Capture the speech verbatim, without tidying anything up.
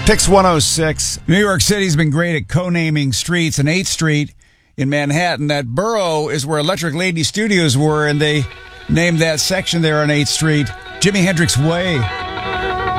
Pix one oh six. New York City's been great at co-naming streets, and eighth Street in Manhattan, that borough is where Electric Lady Studios were, and they named that section there on eighth Street Jimi Hendrix Way.